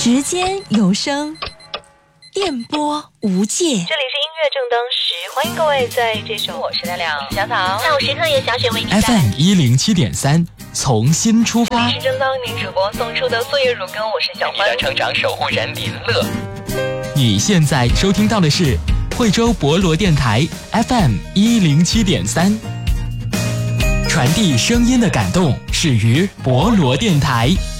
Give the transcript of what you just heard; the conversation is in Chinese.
时间有声，电波无界。这里是音乐正当时，欢迎各位在这首我是亮亮小草下午时刻也小雪为你带来 FM107.3，从新出发。 是正当您主播送出的岁月如歌，我是小欢。 成长守护人林乐。 你现在收听到的是惠州博罗电台 FM107.3，传递声音的感动始于博罗电台。